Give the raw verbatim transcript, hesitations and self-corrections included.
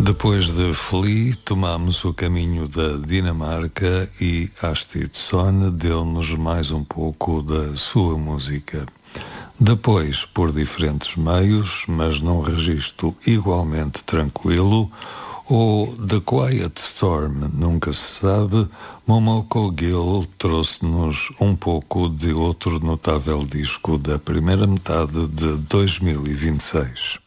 Depois de Flea, tomamos o caminho da Dinamarca e Astridson deu-nos mais um pouco da sua música. Depois, por diferentes meios, mas num registro igualmente tranquilo, o The Quiet Storm, nunca se sabe, Momoko Gill trouxe-nos um pouco de outro notável disco da primeira metade de dois mil e vinte e seis.